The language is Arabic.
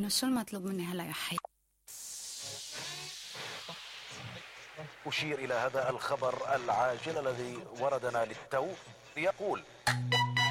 إنه شو المطلوب مني هلا يا حي. أشير إلى هذا الخبر العاجل الذي وردنا للتو، يقول